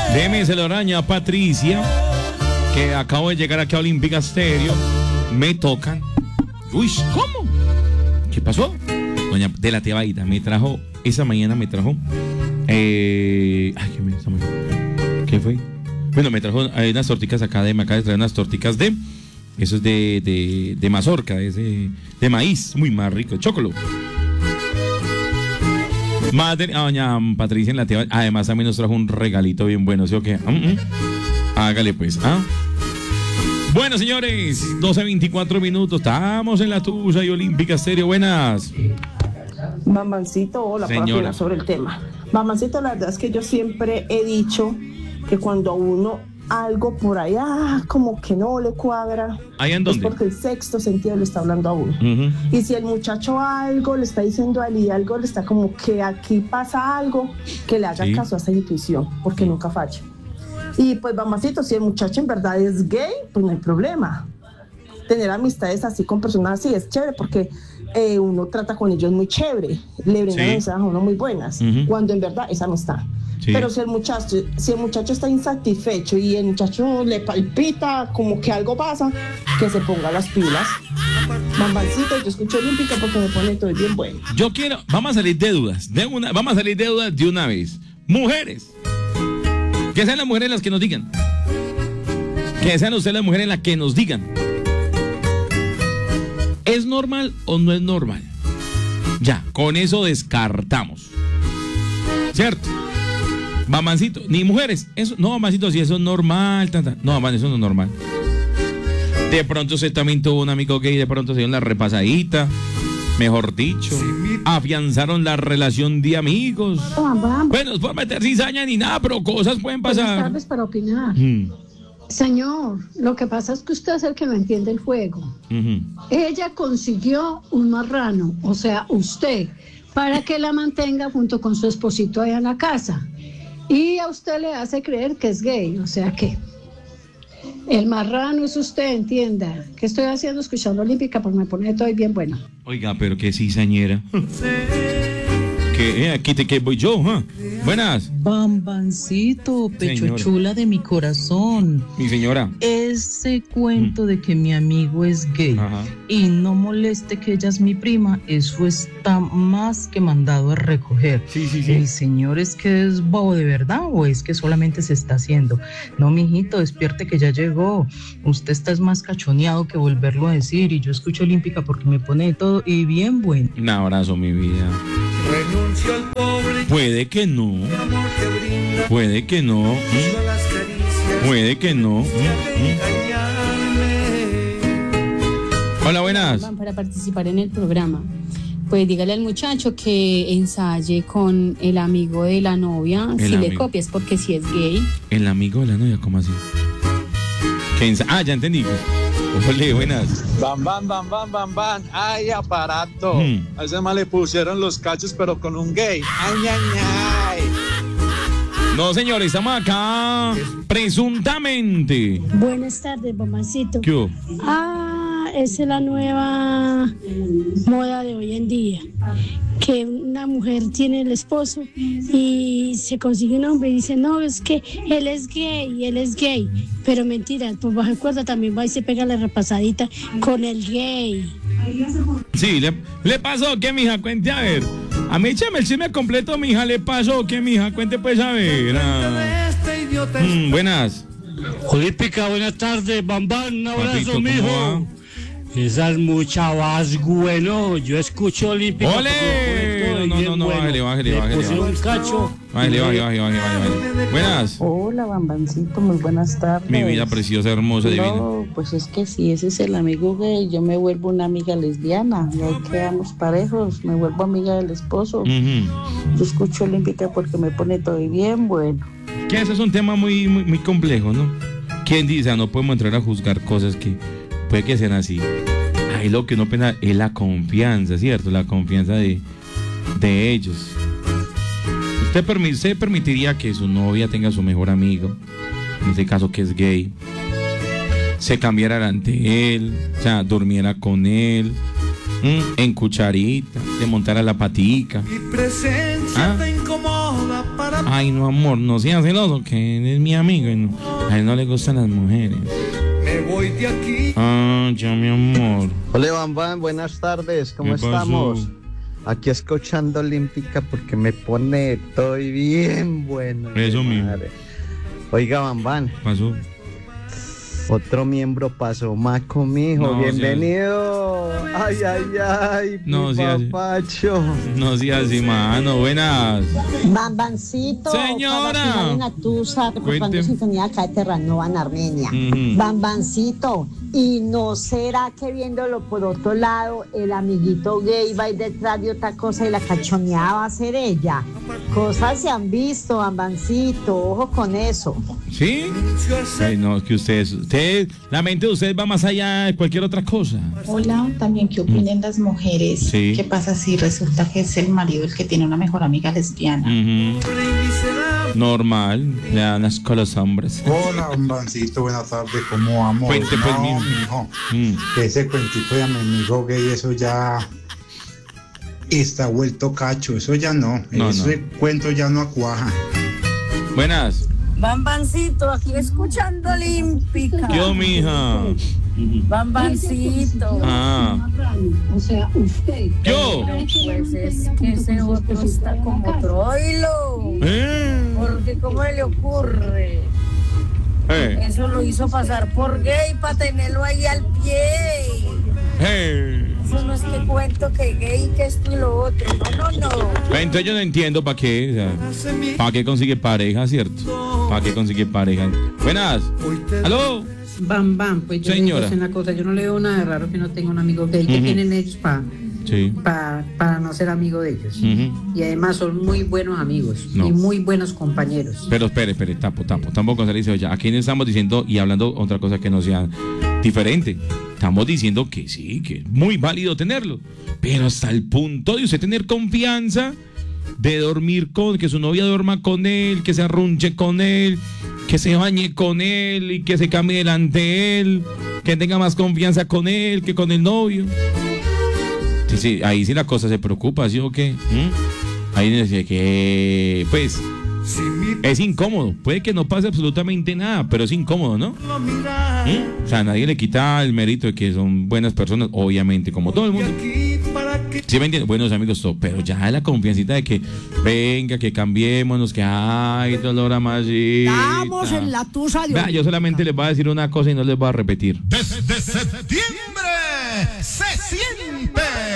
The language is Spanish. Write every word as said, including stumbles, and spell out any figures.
Déjeme se lo araña a Patricia, que acabo de llegar aquí a Olímpica Stereo. Me tocan. Uy, ¿cómo? ¿Qué pasó? Doña de la Tebaida me trajo, esa mañana me trajo. Eh, ay, ¿qué, me, esa mañana? ¿Qué fue? Bueno, me trajo eh, unas torticas acá de, me acaba de traer unas torticas de, eso es de, de, de mazorca, es de, de maíz, muy más rico, chocolo. Madre, ah, doña Patricia en la Tebaida, además también nos trajo un regalito bien bueno, ¿sí o qué? Uh -uh. Hágale pues, ¿ah? Bueno, señores, doce veinticuatro minutos, estamos en la Tusa y Olímpica Stereo, buenas. Mamancito, hola, para opinar sobre el tema. Mamancito, la verdad es que yo siempre he dicho que cuando a uno algo por allá como que no le cuadra, ¿ahí en dónde? Es porque el sexto sentido le está hablando a uno. Uh-huh. Y si el muchacho algo le está diciendo a él y algo le está como que aquí pasa algo, que le haga sí. caso a esa intuición, porque sí. nunca falla. Y pues, mamacito, si el muchacho en verdad es gay, pues no hay problema. Tener amistades así con personas así es chévere porque eh, uno trata con ellos muy chévere, le brindan sí. mensajes a uno muy buenas, uh-huh. cuando en verdad es amistad. Sí. Pero si el muchacho, si el muchacho está insatisfecho y el muchacho le palpita como que algo pasa, que se ponga las pilas. Mamancito, yo escucho Olímpica porque me pone todo bien bueno. Yo quiero, vamos a salir de dudas, de una, vamos a salir de dudas de una vez. Mujeres, que sean las mujeres las que nos digan. Que sean ustedes las mujeres las que nos digan. ¿Es normal o no es normal? Ya, con eso descartamos. ¿Cierto? Mamancito, ni mujeres. Eso, no, mamancito, si eso es normal. Tanta. No, mamá, eso no es normal. De pronto usted también tuvo un amigo gay, de pronto se dio la repasadita. Mejor dicho, afianzaron la relación de amigos. Bueno, es por meter cizaña ni nada, pero cosas pueden pasar. Buenas tardes para opinar. Mm. Señor, lo que pasa es que usted es el que no entiende el juego. Uh-huh. Ella consiguió un marrano, o sea, usted, para que la mantenga junto con su esposito allá en la casa. Y a usted le hace creer que es gay, o sea que el marrano es usted, entienda. ¿Qué estoy haciendo escuchando Olímpica? Porque me pone todo bien bueno. Oiga, pero qué cizañera. Que eh, aquí te que voy yo, ¿huh? Buenas. Bambancito, pecho señora. Chula de mi corazón. Mi señora. Ese cuento mm. de que mi amigo es gay. Ajá. Y no moleste que ella es mi prima, eso está más que mandado a recoger. Sí, sí, sí. El señor es que es bobo de verdad o es que solamente se está haciendo. No, mijito, despierte que ya llegó. Usted está más cachoneado que volverlo a decir y yo escucho Olímpica porque me pone todo y bien bueno. Un abrazo, mi vida. Renuncio al pobre. Puede que no. Puede que no. Puede que no. Hola, buenas. Para participar en el programa. Pues dígale al muchacho que ensaye con el amigo de la novia. El si amigo. Le copias, porque si es gay. El amigo de la novia, ¿cómo así? Que ensa- ah, ya entendí. Ole, buenas. Bam, bam, bam, bam, bam, bam. Ay, aparato. Mm. A ese mal le pusieron los cachos, pero con un gay. Ay, ay, ay. No, señores, estamos acá presuntamente. Buenas tardes, mamacito. ¿Qué hubo? Ah, esa es la nueva moda de hoy en día. Que una mujer tiene el esposo y se consigue un hombre y dice, no, es que él es gay, él es gay. Pero mentira, por bajo cuerda también va y se pega la repasadita con el gay. Sí, le, le pasó, ¿qué, mija? Cuente a ver. A mí échame el chisme completo, mija, le pasó, ¿qué, mija? Cuente pues a ver. Ah. Mm, buenas. Olímpica, buenas tardes, bambán, un abrazo, mijo. Esa es mucha vas, bueno. Yo escucho Olímpica. ¡Ole! No, no, no, bueno. bájale, bájale, bájale. Le un cacho. Bájale, bájale, bájale, bájale, bájale. Buenas. Hola, bambancito, muy buenas tardes. Mi vida preciosa, hermosa, divina. No, pues es que si ese es el amigo gay, yo me vuelvo una amiga lesbiana. Y ahí quedamos parejos, me vuelvo amiga del esposo. Uh-huh. Yo escucho Olímpica porque me pone todo bien bueno. Que ese es un tema muy, muy, muy complejo, ¿no? ¿Quién dice? No podemos entrar a juzgar cosas que puede que sean así. Ahí lo que uno piensa es la confianza, ¿cierto? La confianza de, de ellos. ¿Usted permi- se permitiría que su novia tenga su mejor amigo, en este caso que es gay, se cambiara ante él, o sea, durmiera con él, ¿m? en cucharita, le montara la patica? Mi presencia ¿Ah? te incomoda para Ay, no, amor, no seas celoso, que él es mi amigo y no, a él no le gustan las mujeres. Me voy de aquí. Ah, ya, mi amor. Hola, Bambán, buenas tardes, ¿cómo estamos? Aquí escuchando Olímpica porque me pone todo bien bueno. Eso mismo. Oiga, Bambán. Pasó. Otro miembro pasó, Maco, mijo, no, bienvenido. Sí, ay, ay, ay, no, mi sí, papacho. No seas así, mano, buenas. Bambancito. Señora. Una tusa, reportando sintonía acá de Terranova, en Armenia. Uh-huh. Bambancito. Y no será que viéndolo por otro lado, el amiguito gay va a ir detrás de otra cosa y la cachoneada va a ser ella. Cosas se han visto, Bambancito, ojo con eso. ¿Sí? Ay, no, que ustedes, usted, la mente de ustedes va más allá de cualquier otra cosa. Hola, también qué opinan mm. las mujeres. Sí. ¿Qué pasa si resulta que es el marido el que tiene una mejor amiga lesbiana? Uh-huh. Normal, le dan asco a los hombres. Hola, Bambancito, buenas tardes, ¿cómo vamos? Cuente, no, pues, mijo. mijo. Mm. Ese cuentito de mi amigo gay, eso ya está vuelto cacho, eso ya no, no ese no. cuento ya no acuaja. Buenas. Bambancito, aquí escuchando Olímpica. Yo, mija. Bambancito. Ah. O sea, usted. Yo. Pues es que ese otro está como troilo. ¿Eh? Porque ¿cómo le ocurre? Eh. Eso lo hizo pasar por gay para tenerlo ahí al pie. Eh. Eso no es que cuento que gay, que esto y lo otro. No, no, no. Entonces yo no entiendo para qué. O sea, ¿para qué consigue pareja, cierto? ¿Para qué consigue pareja? Buenas. ¿Aló? Bam, bam, pues yo Señora. le digo una cosa, yo no le veo nada de raro que no tenga un amigo gay. ¿Qué uh-huh. tienen ellos para sí. pa, pa no ser amigo de ellos? Uh-huh. Y además son muy buenos amigos no. y muy buenos compañeros. Pero espere, espere, tapo, tapo, tampoco se le dice, oye, aquí no estamos diciendo y hablando otra cosa que no sea diferente. Estamos diciendo que sí, que es muy válido tenerlo, pero hasta el punto de usted tener confianza de dormir con, que su novia duerma con él, que se arrunche con él, que se bañe con él y que se cambie delante de él, que tenga más confianza con él que con el novio. Sí, sí, ahí sí la cosa se preocupa, ¿sí o qué? ¿Mm? Ahí dice que, pues, es incómodo. Puede que no pase absolutamente nada, pero es incómodo, ¿no? ¿Mm? O sea, nadie le quita el mérito de que son buenas personas, obviamente, como todo el mundo. Sí me entiendo, buenos amigos, todo, pero ya la confiancita de que venga, que cambiémonos, que ay, dolor a más. Estamos en la tusa de Vea, yo solamente les voy a decir una cosa y no les voy a repetir.